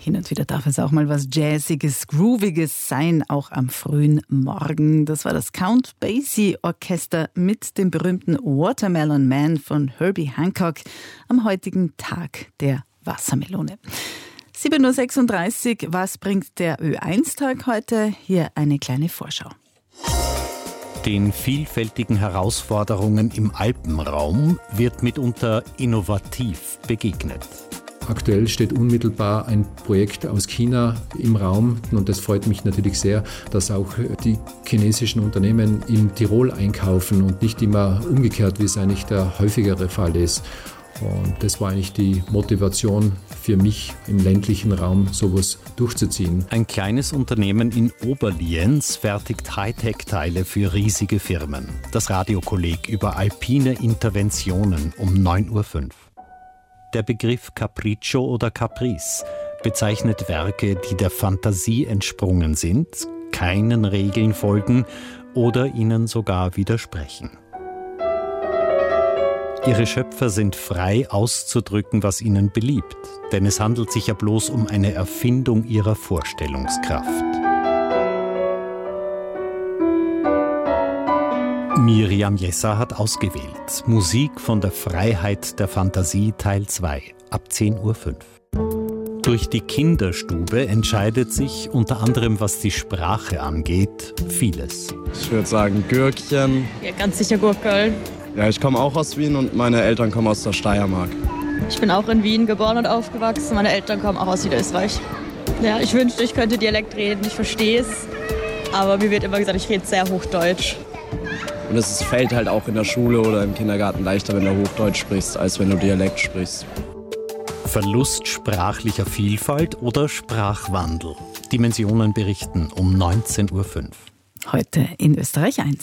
Hin und wieder darf es auch mal was Jazziges, Grooviges sein, auch am frühen Morgen. Das war das Count Basie Orchester mit dem berühmten Watermelon Man von Herbie Hancock am heutigen Tag der Wassermelone. 7.36 Uhr, was bringt der Ö1-Tag heute? Hier eine kleine Vorschau. Den vielfältigen Herausforderungen im Alpenraum wird mitunter innovativ begegnet. Aktuell steht unmittelbar ein Projekt aus China im Raum und das freut mich natürlich sehr, dass auch die chinesischen Unternehmen in Tirol einkaufen und nicht immer umgekehrt, wie es eigentlich der häufigere Fall ist. Und das war eigentlich die Motivation für mich, im ländlichen Raum sowas durchzuziehen. Ein kleines Unternehmen in Oberlienz fertigt Hightech-Teile für riesige Firmen. Das Radiokolleg über alpine Interventionen um 9.05 Uhr. Der Begriff Capriccio oder Caprice bezeichnet Werke, die der Fantasie entsprungen sind, keinen Regeln folgen oder ihnen sogar widersprechen. Ihre Schöpfer sind frei auszudrücken, was ihnen beliebt, denn es handelt sich ja bloß um eine Erfindung ihrer Vorstellungskraft. Miriam Jesser hat ausgewählt. Musik von der Freiheit der Fantasie Teil 2 ab 10.05 Uhr. Durch die Kinderstube entscheidet sich unter anderem, was die Sprache angeht, vieles. Ich würde sagen Gürkchen. Ja, ganz sicher Gurkel. Ja, ich komme auch aus Wien und meine Eltern kommen aus der Steiermark. Ich bin auch in Wien geboren und aufgewachsen. Meine Eltern kommen auch aus Niederösterreich. Ja, ich wünschte, ich könnte Dialekt reden. Ich verstehe es. Aber mir wird immer gesagt, ich rede sehr Hochdeutsch. Und es fällt halt auch in der Schule oder im Kindergarten leichter, wenn du Hochdeutsch sprichst, als wenn du Dialekt sprichst. Verlust sprachlicher Vielfalt oder Sprachwandel? Dimensionen berichten um 19.05 Uhr. Heute in Österreich 1.